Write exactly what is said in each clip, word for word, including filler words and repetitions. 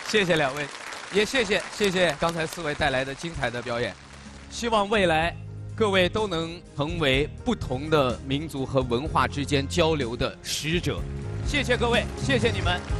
谢谢两位，也谢谢谢谢刚才四位带来的精彩的表演。希望未来各位都能成为不同的民族和文化之間交流的使者。謝謝各位，謝謝你們。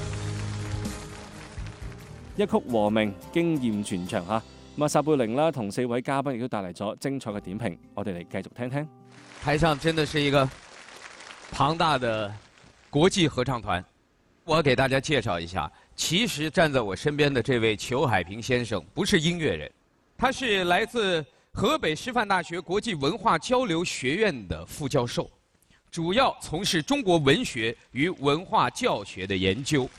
一曲和鳴驚豔全場嚇，咁啊撒貝寧啦同四位嘉賓亦都帶嚟咗精彩嘅點評，我哋嚟繼續聽聽。 台上真的是一個龐大的國際合唱團，我給大家介紹一下。其實站在我身邊的這位裘海平先生不是音樂人，他是來自河北師範大學國際文化交流學院的副教授，主要從事中國文學與文化教學的研究，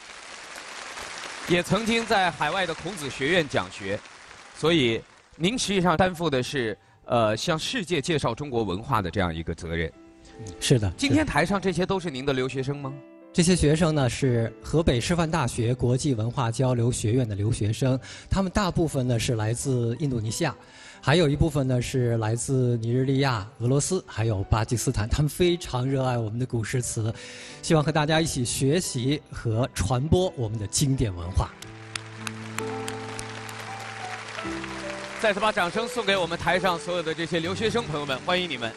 也曾經在海外的孔子學院講學，所以您實際上擔負的是呃向世界介紹中國文化的這樣一個責任。 是的。 今天台上這些都是您的留學生嗎？ 這些學生呢是河北師範大學國際文化交流學院的留學生，他們大部分呢是來自印度尼西亞，還有一部分呢是來自尼日利亞、俄羅斯，還有巴基斯坦。他們非常熱愛我們的古詩詞，希望和大家一起學習和傳播我們的經典文化。 再次把掌聲送給我們台上所有的這些留學生朋友們，歡迎你們。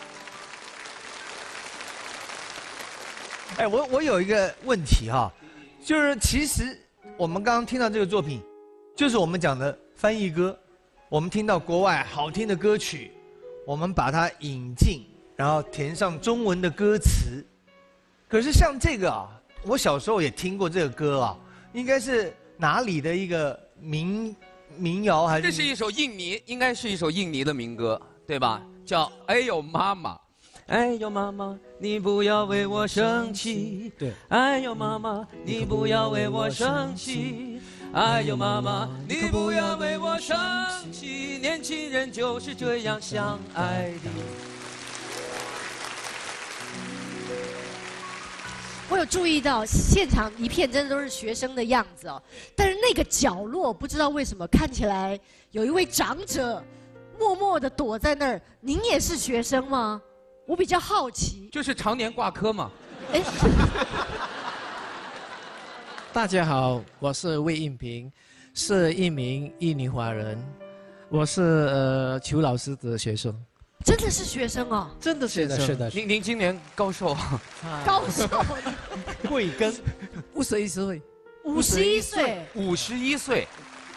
哎，我我有一個問題哈，就是其實我們剛剛聽到這個作品，就是我們講的翻譯歌，我們聽到國外好聽的歌曲，我們把它引進，然後填上中文的歌詞。可是像這個啊，我小時候也聽過這個歌啊，應該是哪裡的一個民民謠還是？ 這是一首印尼，應該是一首印尼的民歌，對吧？叫《哎呦媽媽》。哎呦媽媽，你不要為我生氣。 對。 哎呦媽媽，你不要為我生氣。哎呦媽媽，你不要為我生氣。年輕人就是這樣相愛的。 我有注意到現場一片真的都是學生的樣子哦，但是那個角落不知道為什麼看起來有一位長者默默地躲在那兒。您也是學生嗎？我比較好奇， 就是常年掛科嘛。 哎， 大家好，我是魏應平，是一名印尼華人，我是呃裘老師的學生。 真的是學生哦？ 真的學生， 是的。 您您今年高壽？ 高壽？ 貴庚？五十一歲。 五十一歲。 五十一歲。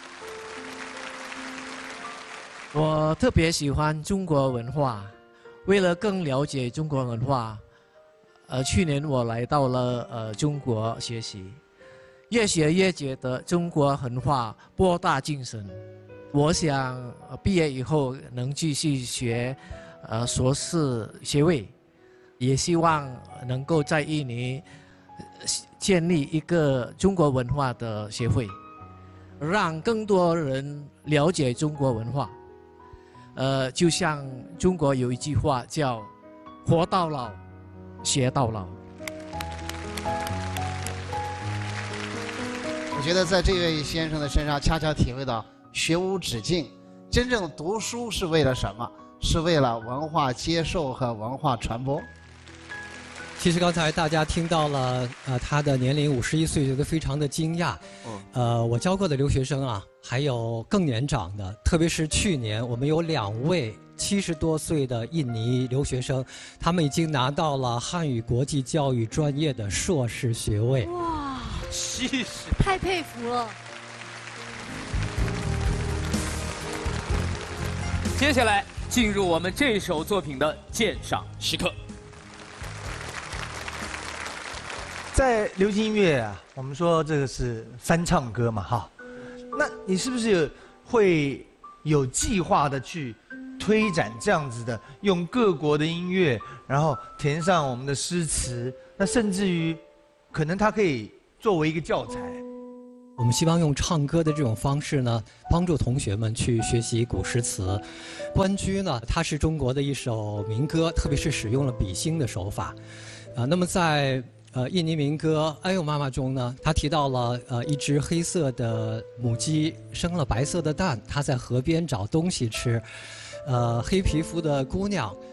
我特別喜歡中國文化。為了更了解中國文化，呃，去年我來到了呃中國學習，越學越覺得中國文化博大精深。我想畢業以後能繼續學呃碩士學位，也希望能夠在印尼建立一個中國文化的協會，讓更多人了解中國文化。呃，就像中國有一句話叫“活到老，學到老”。 我覺得在這位先生的身上，恰恰體會到學無止境。真正讀書是為了什麼？是為了文化接受和文化傳播。 其實剛才大家聽到了，呃，他的年齡五十一歲，覺得非常的驚訝。嗯。呃，我教過的留學生啊，還有更年長的，特別是去年我們有兩位七十多歲的印尼留學生，他們已經拿到了漢語國際教育專業的碩士學位。 哇， 七十， 太佩服了。 接下來進入我們這首作品的鑑賞時刻。 在流行音樂啊，我們說這個是翻唱歌嘛，哈。那你是不是會有計劃的去推展這樣子的，用各國的音樂，然後填上我們的詩詞，那甚至於可能它可以作為一個教材。 我們希望用唱歌的這種方式呢，幫助同學們去學習古詩詞。《關雎》呢，它是中國的一首民歌，特別是使用了比興的手法。啊，那麼在呃，印尼民歌《哎呦媽媽》中呢，他提到了呃一隻黑色的母雞生了白色的蛋，它在河邊找東西吃，呃，黑皮膚的姑娘